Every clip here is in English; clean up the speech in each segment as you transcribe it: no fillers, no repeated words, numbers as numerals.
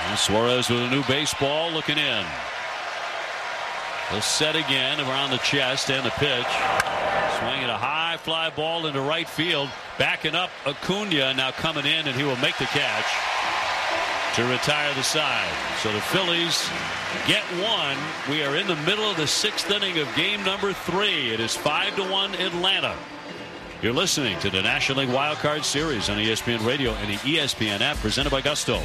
And Suarez with a new baseball looking in. He'll set again around the chest and the pitch. Swinging a high fly ball into right field. Backing up Acuna now coming in, and he will make the catch to retire the side. So the Phillies get one. We are in the middle of the 6th inning of game number 3. It is 5-1 Atlanta. You're listening to the National League Wild Card Series on ESPN Radio and the ESPN app, presented by Gusto.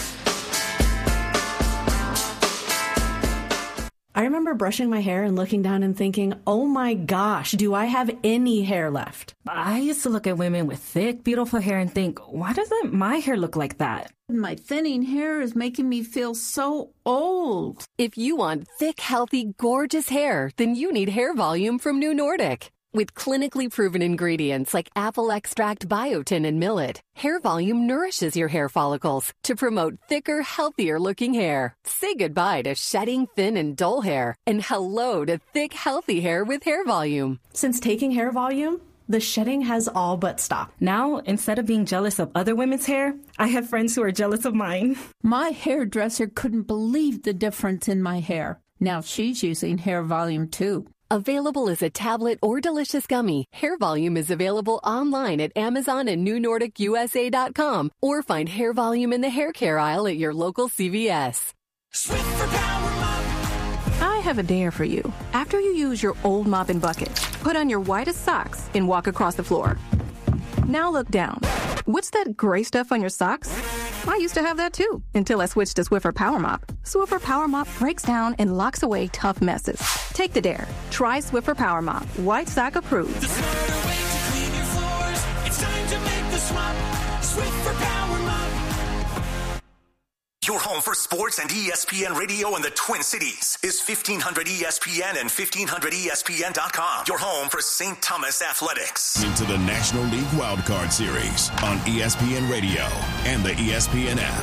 I remember brushing my hair and looking down and thinking, oh my gosh, do I have any hair left? I used to look at women with thick, beautiful hair and think, why doesn't my hair look like that? My thinning hair is making me feel so old. If you want thick, healthy, gorgeous hair, then you need Hair Volume from New Nordic. With clinically proven ingredients like apple extract, biotin, and millet, Hair Volume nourishes your hair follicles to promote thicker, healthier-looking hair. Say goodbye to shedding, thin, and dull hair, and hello to thick, healthy hair with Hair Volume. Since taking Hair Volume, the shedding has all but stopped. Now, instead of being jealous of other women's hair, I have friends who are jealous of mine. My hairdresser couldn't believe the difference in my hair. Now she's using Hair Volume too. Available as a tablet or delicious gummy, Hair Volume is available online at Amazon and NewNordicUSA.com, or find Hair Volume in the hair care aisle at your local CVS. Swiffer Power Mop. I have a dare for you. After you use your old mop and bucket, put on your whitest socks and walk across the floor. Now look down. What's that gray stuff on your socks? I used to have that too, until I switched to Swiffer Power Mop. Swiffer Power Mop breaks down and locks away tough messes. Take the dare. Try Swiffer Power Mop. White sock approved. The smarter way to clean your floors. It's time to make the swap. Swiffer Power Mop. Your home for sports and ESPN Radio in the Twin Cities is 1500 ESPN and 1500ESPN.com. Your home for St. Thomas Athletics. Into the National League Wild Card Series on ESPN Radio and the ESPN app.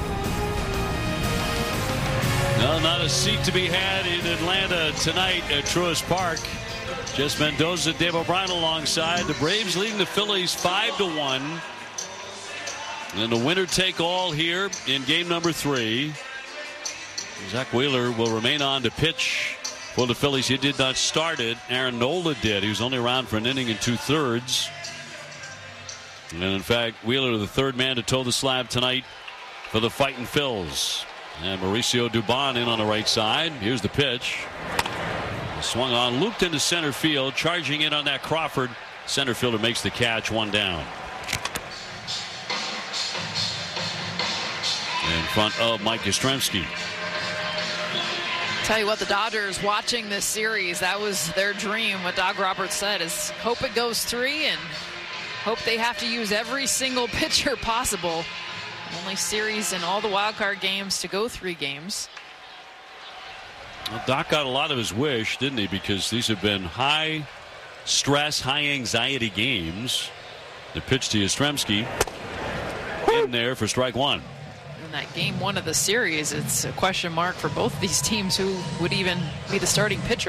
No, not a seat to be had in Atlanta tonight at Truist Park. Just Mendoza, Dave O'Brien alongside. The Braves leading the Phillies 5-1. And the winner take all here in game number 3. Zach Wheeler will remain on to pitch for the Phillies. He did not start it. Aaron Nola did. He was only around for an inning and 2/3. And in fact, Wheeler, the third man to toe the slab tonight for the Fightin' Phils. And Mauricio Dubon in on the right side. Here's the pitch. Swung on, looped into center field, charging in on that Crawford. Center fielder makes the catch, 1 down. In front of Mike Yastrzemski. Tell you what, the Dodgers watching this series, that was their dream. What Doc Roberts said is hope it goes 3 and hope they have to use every single pitcher possible. Only series in all the wild card games to go 3 games. Well, Doc got a lot of his wish, didn't he? Because these have been high stress, high anxiety games. The pitch to Yastrzemski in there for strike 1. In that game 1 of the series, it's a question mark for both of these teams who would even be the starting pitcher.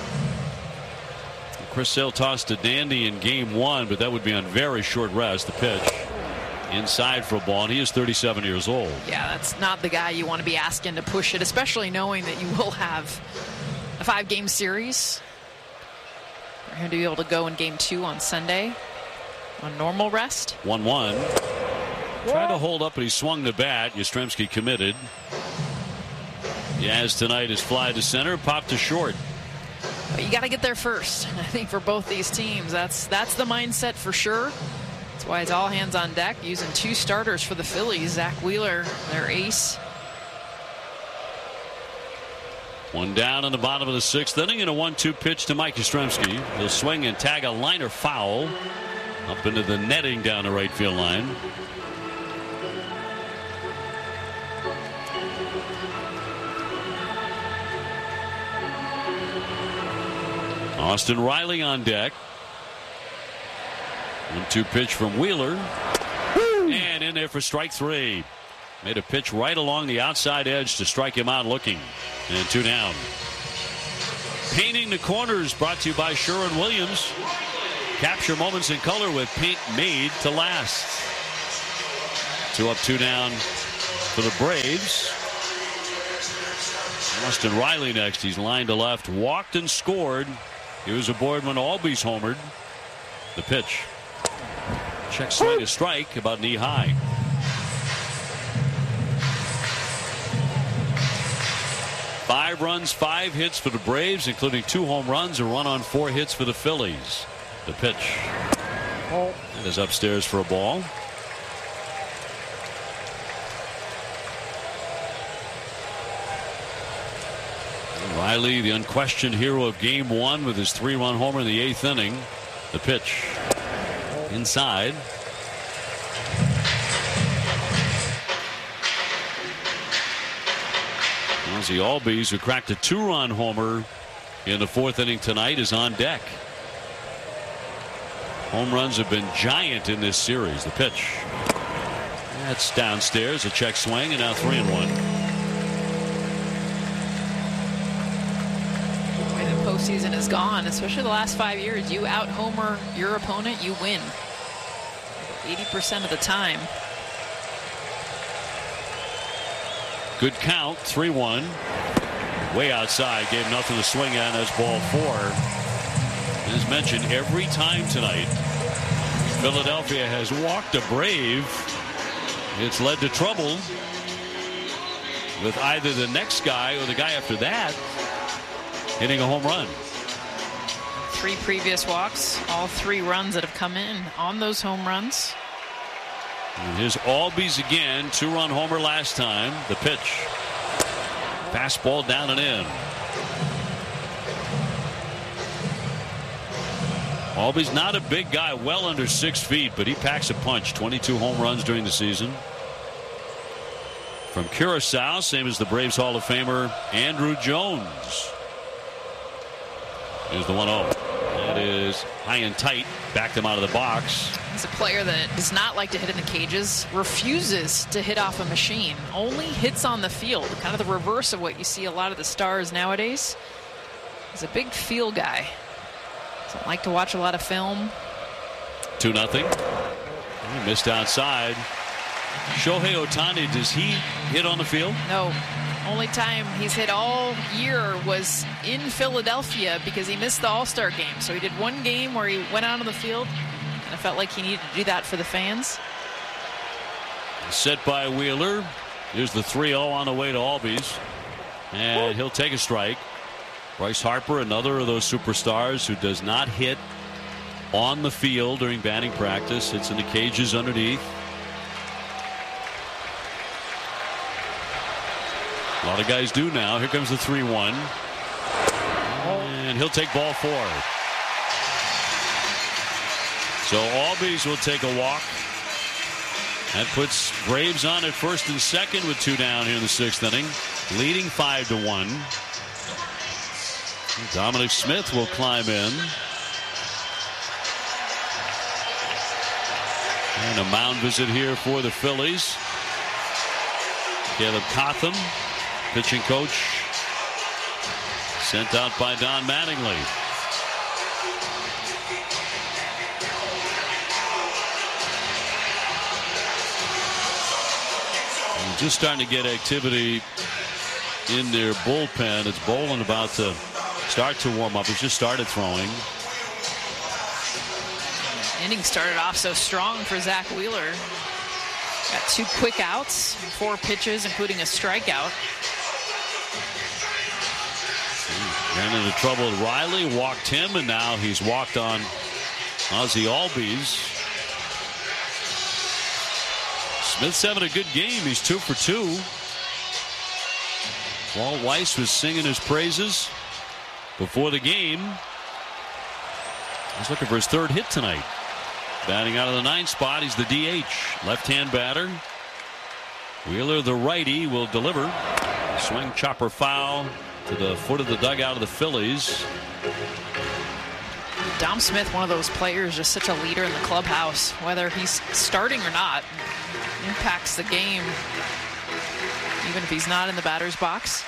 Chris Sale tossed to Dandy in game 1, but that would be on very short rest. The pitch inside for a ball, and he is 37 years old. Yeah, that's not the guy you want to be asking to push it, especially knowing that you will have a 5-game series. We're going to be able to go in game 2 on Sunday on normal rest. 1-1. Tried to hold up, but he swung the bat. Yastrzemski committed. Yaz tonight is fly to center, popped to short. But you got to get there first. And I think for both these teams, that's the mindset for sure. That's why it's all hands on deck, using 2 starters for the Phillies. Zach Wheeler, their ace. 1 down in the bottom of the 6th inning, and a 1-2 pitch to Mike Yastrzemski. He'll swing and tag a liner foul up into the netting down the right field line. Austin Riley on deck. 1-2 pitch from Wheeler. And in there for strike 3. Made a pitch right along the outside edge to strike him out looking. And 2 down. Painting the corners brought to you by Sherwin-Williams. Capture moments in color with paint made to last. 2 up, 2 down for the Braves. Austin Riley next. He's lined to left, walked and scored. He was aboard when Albies homered. The pitch. Check swing, a strike, about knee high. Five runs, 5 hits for the Braves, including 2 home runs, a run on 4 hits for the Phillies. The pitch. That is upstairs for a ball. Riley, the unquestioned hero of Game 1 with his 3-run homer in the 8th inning. The pitch. Inside. Ozzie Albies, who cracked a 2-run homer in the 4th inning tonight, is on deck. Home runs have been giant in this series. The pitch. That's downstairs. A check swing, and now 3-1. Postseason is gone, especially the last 5 years. You out homer your opponent, you win 80% of the time. Good count. 3-1. Way outside, gave nothing to swing at. That's ball 4. As mentioned, every time tonight Philadelphia has walked a Brave, it's led to trouble with either the next guy or the guy after that hitting a home run. 3 previous walks, all 3 runs that have come in on those home runs. And here's Albies again, 2-run homer last time. The pitch. Fastball down and in. Albies not a big guy, well under 6 feet, but he packs a punch. 22 home runs during the season. From Curacao, same as the Braves Hall of Famer Andruw Jones. Here's the 1-0. That is high and tight. Backed him out of the box. He's a player that does not like to hit in the cages, refuses to hit off a machine, only hits on the field. Kind of the reverse of what you see a lot of the stars nowadays. He's a big feel guy. Doesn't like to watch a lot of film. 2-0. He missed outside. Shohei Ohtani, does he hit on the field? No. Only time he's hit all year was in Philadelphia because he missed the All-Star game. So he did one game where he went out on the field, and I felt like he needed to do that for the fans. Set by Wheeler. Here's the 3-0 on the way to Albies. And he'll take a strike. Bryce Harper, another of those superstars who does not hit on the field during batting practice. Hits in the cages underneath. A lot of guys do now. Here comes the 3-1. And he'll take ball 4. So Albies will take a walk. That puts Braves on at first and second with 2 down here in the 6th inning. Leading 5-1. Dominic Smith will climb in. And a mound visit here for the Phillies. Caleb Cotham, pitching coach, sent out by Don Mattingly. And just starting to get activity in their bullpen. It's Bolin about to start to warm up. He's just started throwing. Inning started off so strong for Zach Wheeler. Got 2 quick outs, 4 pitches, including a strikeout. Ran into trouble with Riley, walked him, and now he's walked on Ozzie Albies. Smith's having a good game. He's 2 for 2. Walt Weiss was singing his praises before the game. He's looking for his 3rd hit tonight. Batting out of the 9th spot, he's the DH. Left-hand batter. Wheeler, the righty, will deliver. Swing, chopper foul to the foot of the dugout of the Phillies. Dom Smith, one of those players, just such a leader in the clubhouse. Whether he's starting or not, impacts the game, even if he's not in the batter's box.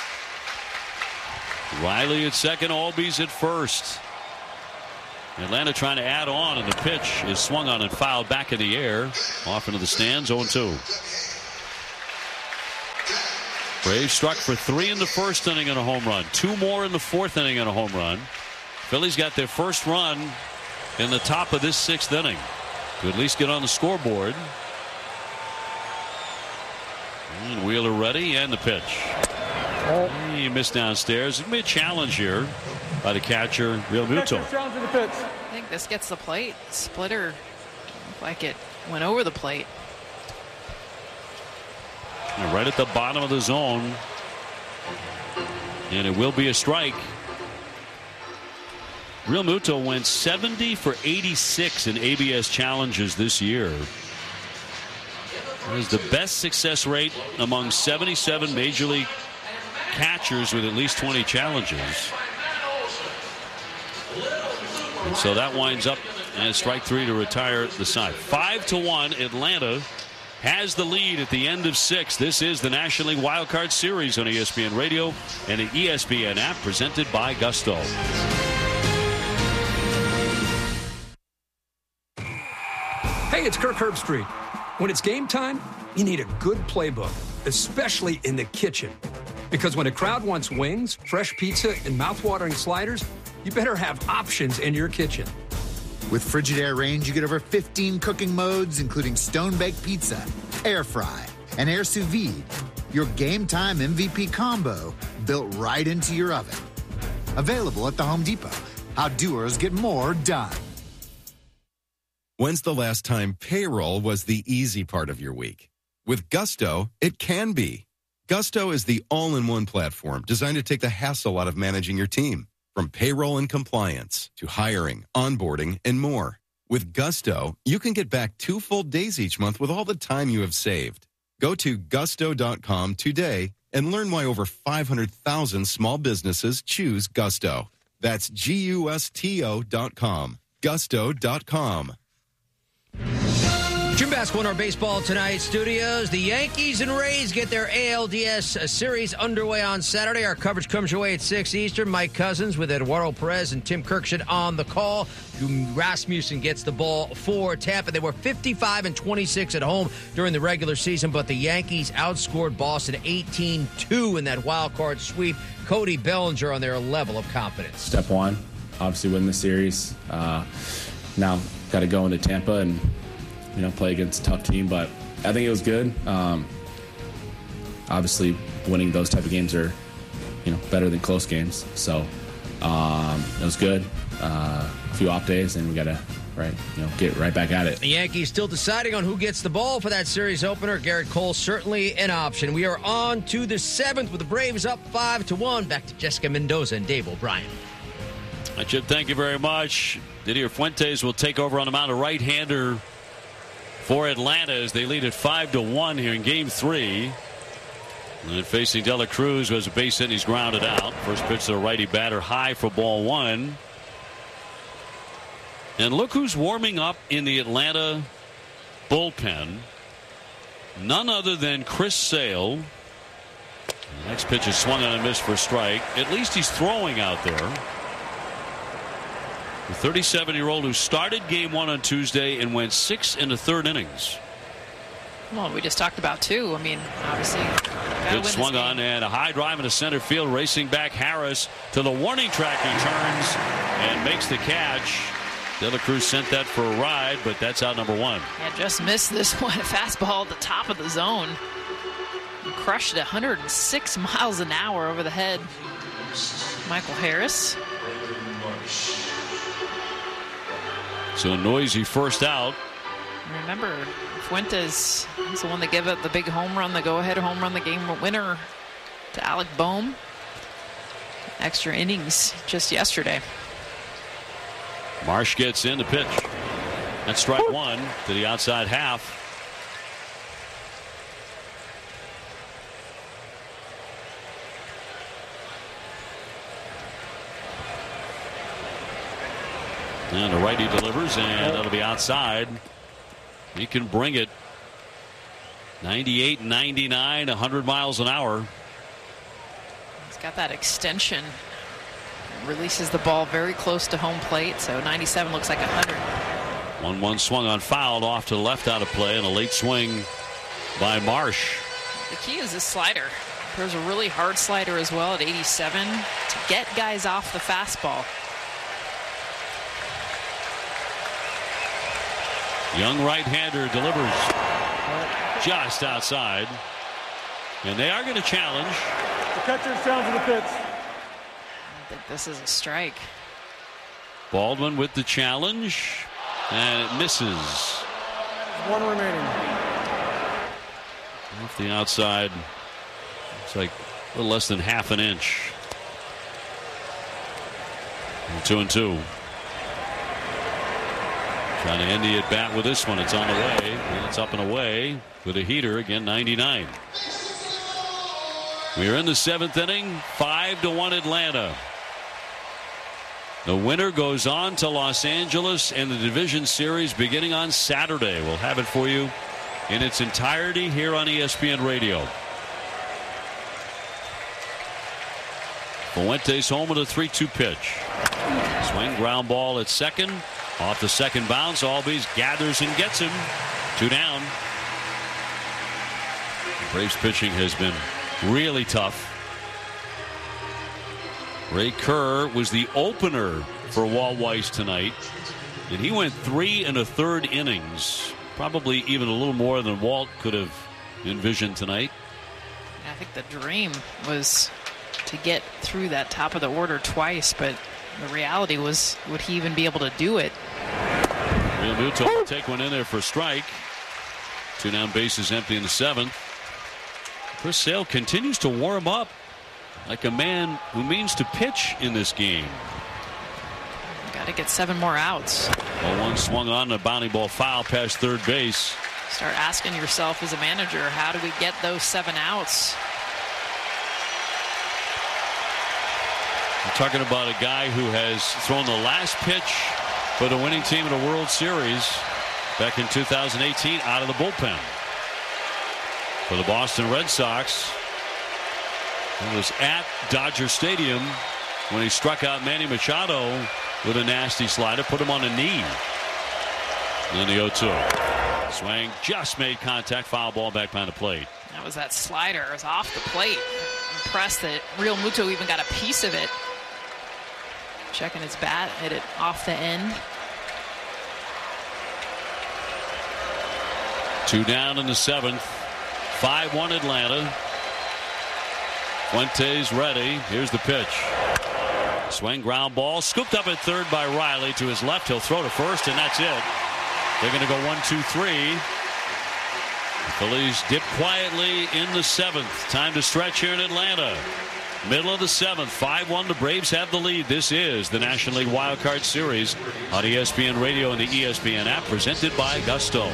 Riley at second, Albies at first. Atlanta trying to add on, and the pitch is swung on and fouled back in the air. Off into the stands, 0-2. Braves struck for 3 in the first inning and a home run. 2 more in the fourth inning and a home run. Phillies got their first run in the top of this 6th inning to at least get on the scoreboard. And Wheeler ready, and the pitch. He missed downstairs. It's going to be a challenge here by the catcher, Real Muto. I think this gets the plate. Splitter looked like it went over the plate. And right at the bottom of the zone. And it will be a strike. Real Muto went 70 for 86 in ABS challenges this year. It is the best success rate among 77 Major League catchers with at least 20 challenges. And so that winds up as strike 3 to retire the side. 5-1. Atlanta has the lead at the end of 6. This is the National League Wild Card Series on ESPN Radio and the ESPN app, presented by Gusto. Hey, it's Kirk Herbstreit. When it's game time, you need a good playbook, especially in the kitchen. Because when a crowd wants wings, fresh pizza, and mouthwatering sliders, you better have options in your kitchen. With Frigidaire range, you get over 15 cooking modes, including stone-baked pizza, air fry, and air sous vide. Your game time MVP combo built right into your oven. Available at the Home Depot. How doers get more done. When's the last time payroll was the easy part of your week? With Gusto, it can be. Gusto is the all-in-one platform designed to take the hassle out of managing your team. From payroll and compliance to hiring, onboarding, and more. With Gusto, you can get back 2 full days each month with all the time you have saved. Go to gusto.com today and learn why over 500,000 small businesses choose Gusto. That's GUSTO.com. Gusto.com. Jim Basketball in our baseball tonight studios. The Yankees and Rays get their ALDS series underway on Saturday. Our coverage comes your way at 6 Eastern. Mike Cousins with Eduardo Perez and Tim Kirkshed on the call. Rasmussen gets the ball for Tampa. They were 55-26 at home during the regular season, but the Yankees outscored Boston 18-2 in that wild card sweep. Cody Bellinger on their level of confidence. Step one, obviously win the series. Now got to go into Tampa and play against a tough team, but I think it was good. Obviously, winning those type of games are, better than close games. So it was good. A few off days, and we got to get right back at it. The Yankees still deciding on who gets the ball for that series opener. Garrett Cole certainly an option. We are on to the 7th with the Braves up 5-1. Back to Jessica Mendoza and Dave O'Brien. Chip, thank you very much. Didier Fuentes will take over on the mound, a right-hander for Atlanta as they lead at 5-1 here in Game 3. And facing De La Cruz was a base hit. He's grounded out. First pitch to the righty batter, high for ball 1. And look who's warming up in the Atlanta bullpen. None other than Chris Sale. The next pitch is swung on and missed for a strike. At least he's throwing out there. The 37-year-old who started Game 1 on Tuesday and went 6 1/3 innings. Well, we just talked about 2. I mean, obviously. Good swung on and a high drive into center field. Racing back Harris to the warning track. He turns and makes the catch. De La Cruz sent that for a ride, but that's out number 1. Yeah, just missed this one. A fastball at the top of the zone. And crushed it 106 miles an hour over the head. Michael Harris. So a noisy first out. Remember, Fuentes is the one that gave up the big home run, the go-ahead home run, the game winner to Alec Bohm. Extra innings just yesterday. Marsh gets in the pitch. That's strike 1 to the outside half. And the righty delivers, and that'll be outside. He can bring it. 98, 99, 100 miles an hour. He's got that extension. Releases the ball very close to home plate, so 97 looks like 100. 1-1 swung on, fouled off to the left out of play, and a late swing by Marsh. The key is his slider. There's a really hard slider as well at 87 to get guys off the fastball. Young right-hander delivers just outside. And they are going to challenge. The catcher's challenging the pitch. I think this is a strike. Baldwin with the challenge. And it misses. One remaining. Off the outside. It's like a little less than half an inch. And 2-2. Trying to end the at bat with this one. It's on the way. And it's up and away with a heater. Again, 99. We are in the 7th inning. 5-1 Atlanta. The winner goes on to Los Angeles and the division series beginning on Saturday. We'll have it for you in its entirety here on ESPN Radio. Fuentes home with a 3-2 pitch. Swing, ground ball at second. Off the second bounce, Albies gathers and gets him. 2 down. Braves pitching has been really tough. Ray Kerr was the opener for Walt Weiss tonight, and he went 3 1/3 innings, probably even a little more than Walt could have envisioned tonight. I think the dream was to get through that top of the order twice, but the reality was, would he even be able to do it? Real Muto will take one in there for a strike. 2 down, bases empty in the 7th. Chris Sale continues to warm up like a man who means to pitch in this game. Got to get 7 more outs. 0-1 swung on, a bounding ball foul past third base. Start asking yourself as a manager, how do we get those 7 outs? We're talking about a guy who has thrown the last pitch for the winning team in a World Series back in 2018 out of the bullpen. For the Boston Red Sox, it was at Dodger Stadium when he struck out Manny Machado with a nasty slider, put him on a knee. And then the 0-2. Swing just made contact, foul ball back behind the plate. That was that slider. It was off the plate. Impressed that Real Muto even got a piece of it. Checking his bat, hit it off the end. 2 down in the 7th. 5-1 Atlanta. Fuentes ready. Here's the pitch. Swing, ground ball, scooped up at third by Riley. To his left, he'll throw to first, and that's it. They're going to go 1-2-3. The Phillies dip quietly in the 7th. Time to stretch here in Atlanta. Middle of the 7th, 5-1. The Braves have the lead. This is the National League Wild Card Series on ESPN Radio and the ESPN app, presented by Gusto.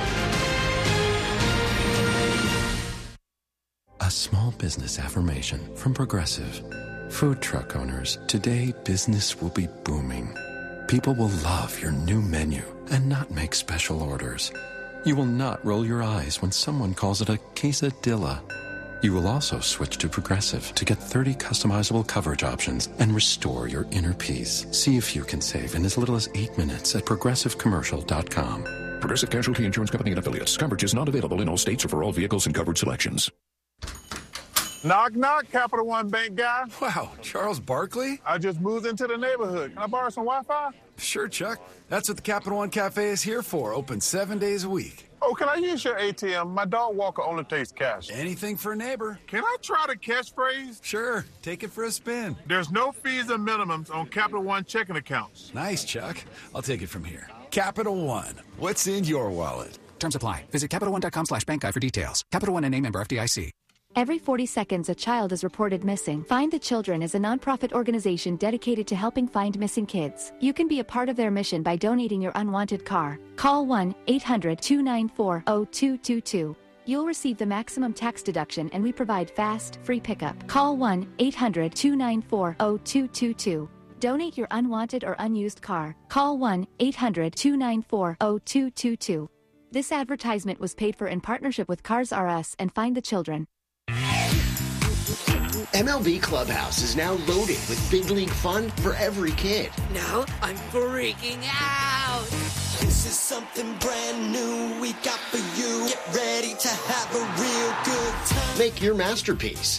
A small business affirmation from Progressive. Food truck owners, today business will be booming. People will love your new menu and not make special orders. You will not roll your eyes when someone calls it a quesadilla. You will also switch to Progressive to get 30 customizable coverage options and restore your inner peace. See if you can save in as little as 8 minutes at ProgressiveCommercial.com. Progressive Casualty Insurance Company and Affiliates. Coverage is not available in all states or for all vehicles and coverage selections. Knock, knock, Capital One Bank guy. Wow, Charles Barkley? I just moved into the neighborhood. Can I borrow some Wi-Fi? Sure, Chuck. That's what the Capital One Cafe is here for. Open 7 days a week. Oh, can I use your ATM? My dog walker only takes cash. Anything for a neighbor. Can I try the catchphrase? Sure. Take it for a spin. There's no fees and minimums on Capital One checking accounts. Nice, Chuck. I'll take it from here. Capital One. What's in your wallet? Terms apply. Visit CapitalOne.com/bankguide for details. Capital One NA, member FDIC. Every 40 seconds, a child is reported missing. Find the Children is a nonprofit organization dedicated to helping find missing kids. You can be a part of their mission by donating your unwanted car. Call 1-800-294-0222. You'll receive the maximum tax deduction, and we provide fast, free pickup. Call 1-800-294-0222. Donate your unwanted or unused car. Call 1-800-294-0222. This advertisement was paid for in partnership with Cars R Us and Find the Children. MLB Clubhouse is now loaded with big league fun for every kid. Now I'm freaking out. This is something brand new we got for you. Get ready to have a real good time. Make your masterpiece